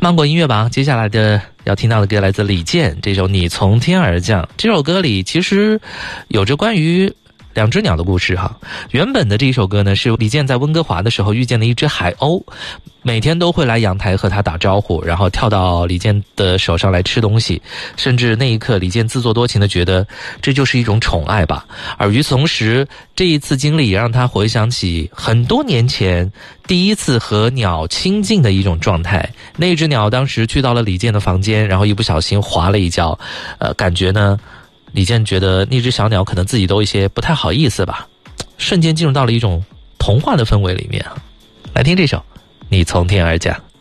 芒果音乐榜接下来的要听到的歌来自李健，这首《你从天而降》。这首歌里其实有着关于两只鸟的故事哈。原本的这一首歌呢，是李健在温哥华的时候遇见了一只海鸥，每天都会来阳台和他打招呼，然后跳到李健的手上来吃东西，甚至那一刻李健自作多情的觉得这就是一种宠爱吧。而与此同时，这一次经历也让他回想起很多年前第一次和鸟亲近的一种状态。那只鸟当时去到了李健的房间，然后一不小心滑了一跤，感觉呢李健觉得那只小鸟可能自己都有一些不太好意思吧，瞬间进入到了一种童话的氛围里面。来听这首《你从天而降》。